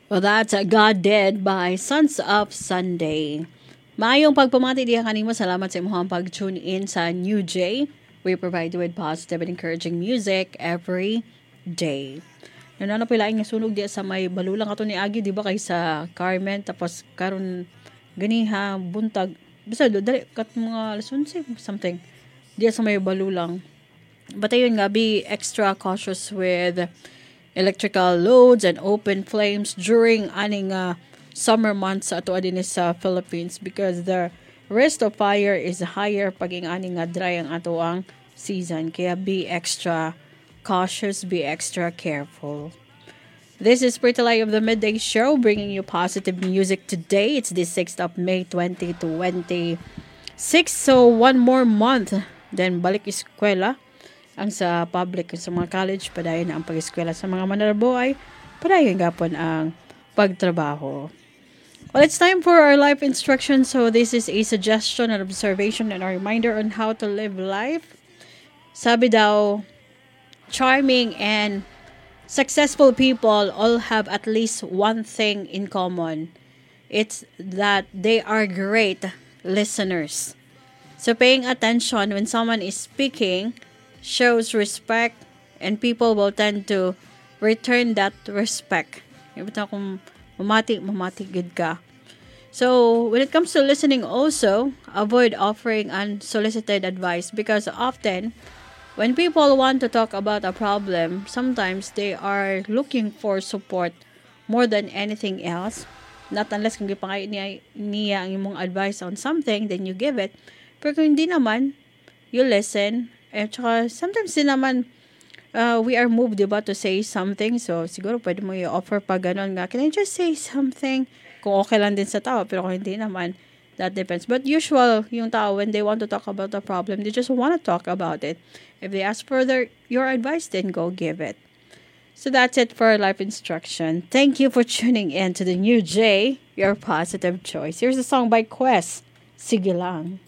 Well, that's God Did by Sons of Sunday. Maayong pagpamati diya kanimo. Salamat sa imong pag-tune in sa New J. We provide you with positive and encouraging music every day. Nananapilaing nga sunog diya sa may balulang ato ni Agi, di ba, kay sa Carmen, tapos karon ganiha buntag. Basta dali kat mga alas 11 something. Diya sa may balulang. But ayun nga, be extra cautious with electrical loads and open flames during aning summer months sa ato din sa Philippines, because the risk of fire is higher pag aning dry ang ato ang season. Kaya be extra cautious, be extra careful. This is Pretty Light of the Midday Show, bringing you positive music today. It's the 6th of May 2026. So one more month, then balik eskwela. Ang sa public, sa mga college, padayon na ang pag-eskwela. Sa mga manarabo ay padayon gapon ang pagtrabaho. Well, it's time for our life instruction. So this is a suggestion, an observation, and a reminder on how to live life. Sabi daw, charming and successful people all have at least one thing in common. It's that they are great listeners. So paying attention when someone is speaking shows respect, and people will tend to return that respect. Ibig kung mamati good ka. So, when it comes to listening also, avoid offering unsolicited advice, because often, when people want to talk about a problem, sometimes they are looking for support more than anything else. Not unless kung gipangay niya ang imong advice on something, then you give it. Pero kung hindi naman, you listen. At saka, sometimes din naman, we are moved, diba, to say something. So, siguro pwede mo i-offer pa ganun nga. Can I just say something? Kung okay lang din sa tao, pero kung hindi naman, that depends. But usual, yung tao, when they want to talk about the problem, they just want to talk about it. If they ask for your advice, then go give it. So that's it for our life instruction. Thank you for tuning in to the New J, your positive choice. Here's a song by Quest, Sige Lang.